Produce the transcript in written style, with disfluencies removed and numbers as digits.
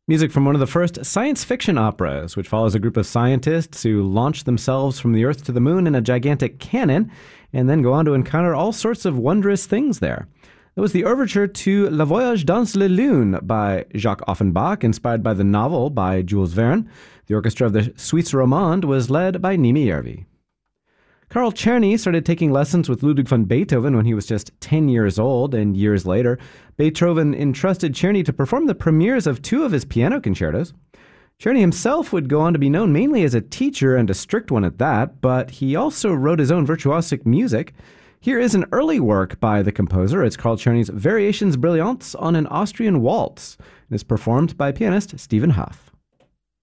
Music from one of the first science fiction operas, which follows a group of scientists who launch themselves from the Earth to the Moon in a gigantic cannon, and then go on to encounter all sorts of wondrous things there. It was the overture to Le Voyage dans la Lune by Jacques Offenbach, inspired by the novel by Jules Verne. The orchestra of the Suisse Romande was led by Nimi Järvi. Carl Czerny started taking lessons with Ludwig van Beethoven when he was just 10 years old, and years later, Beethoven entrusted Czerny to perform the premieres of 2 of his piano concertos. Czerny himself would go on to be known mainly as a teacher, and a strict one at that, but he also wrote his own virtuosic music. Here is an early work by the composer. It's Carl Czerny's Variations Brillantes on an Austrian Waltz, and is performed by pianist Stephen Huff.